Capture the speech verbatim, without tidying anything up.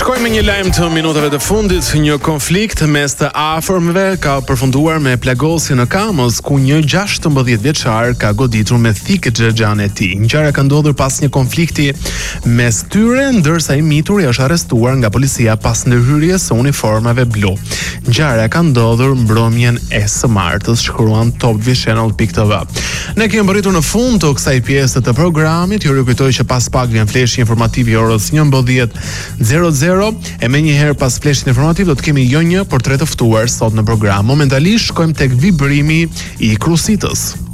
Shkojmë me një lajm të minutave të fundit. Një konflikt mes të afërmëve ka përfunduar me plagosje në Kamos, ku një gjashtëmbëdhjetë vjeçar ka goditur me thikë xhexhan e tij. Ngjarja ka ndodhur pas një konflikti mes tyre, ndërsa i mituri është arrestuar nga policia pas ndërhyrjes së uniformave blu. Ngjarja ka ndodhur mbrëmjen e së martës, shkruan top v channel dot t v. Ne kemi mbërritur në fund të kësaj pjese të programit. Ju rikujtoj që pas pak vjen fleshi informativ i orës njëmbëdhjetë e zero zero e me njëherë pas fleshit informativ do të kemi jo një, por tre të ftuar sot në program. Momentalisht shkojmë tek vibrimi i Krusitës.